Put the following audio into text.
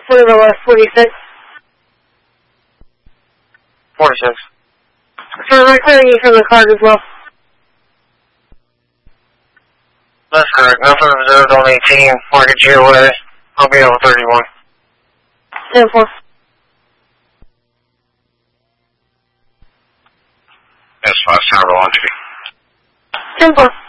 Cinderella 46. 46. So am I clearing you from the card as well? That's correct. Nothing observed on 18. Market GOA. I'll be over 31. 10-4. That's 5 Tower 1 10-4.